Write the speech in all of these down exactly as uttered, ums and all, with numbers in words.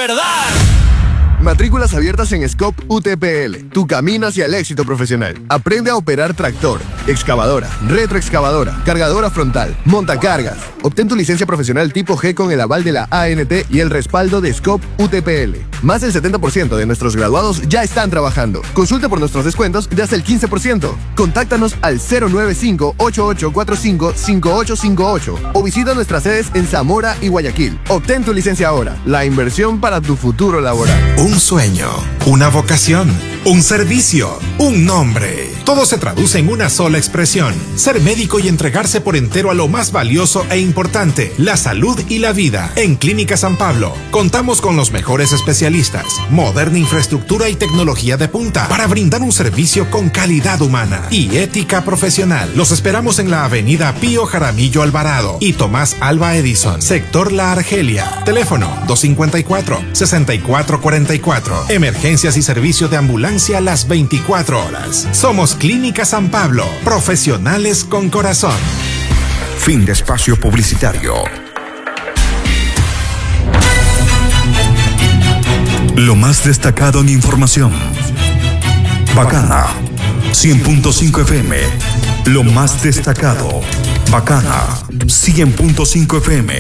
verdad. Matrículas abiertas en Scope U T P L, tu camino hacia el éxito profesional. Aprende a operar tractor, excavadora, retroexcavadora, cargadora frontal, montacargas. Obtén tu licencia profesional tipo G con el aval de la A N T y el respaldo de Scope U T P L. Más del setenta por ciento de nuestros graduados ya están trabajando. Consulta por nuestros descuentos de hasta el quince por ciento. Contáctanos al cero nueve cinco, ocho ocho cuatro cinco, cinco ocho cinco ocho o visita nuestras sedes en Zamora y Guayaquil. Obtén tu licencia ahora. La inversión para tu futuro laboral. Un sueño, una vocación, un servicio, un nombre. Todo se traduce en una sola expresión: ser médico y entregarse por entero a lo más valioso e importante, la salud y la vida. En Clínica San Pablo contamos con los mejores especialistas, moderna infraestructura y tecnología de punta para brindar un servicio con calidad humana y ética profesional. Los esperamos en la avenida Pío Jaramillo Alvarado y Tomás Alba Edison, sector La Argelia. Teléfono dos cinco cuatro, seis cuatro cuatro cuatro. Emergencias y servicio de ambulancia las veinticuatro horas. Somos Clínica San Pablo, profesionales con corazón. Fin de espacio publicitario. Lo más destacado en información. Bacana. cien punto cinco F M. Lo más destacado. Bacana. cien punto cinco F M.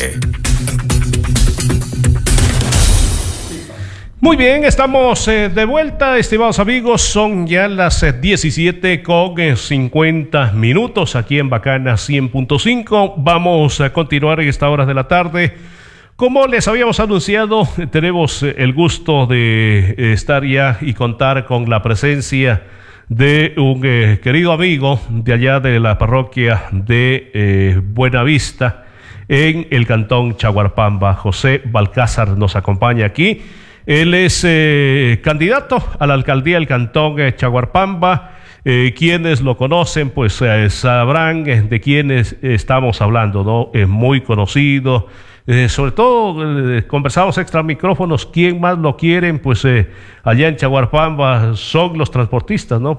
Muy bien, estamos eh, de vuelta, estimados amigos. Son ya las eh, diecisiete con cincuenta minutos aquí en Bacana cien punto cinco. Vamos a continuar en esta hora de la tarde. Como les habíamos anunciado, tenemos eh, el gusto de eh, estar ya y contar con la presencia de un eh, querido amigo de allá de la parroquia de eh, Buenavista, en el cantón Chaguarpamba. José Balcázar nos acompaña aquí. Él es eh, candidato a la alcaldía del cantón eh, Chaguarpamba. Eh, quienes lo conocen, pues eh, sabrán eh, de quiénes estamos hablando, ¿no? Es muy conocido. Eh, sobre todo, eh, conversamos extra micrófonos. ¿Quién más lo quieren? Pues eh, allá en Chaguarpamba son los transportistas, ¿no?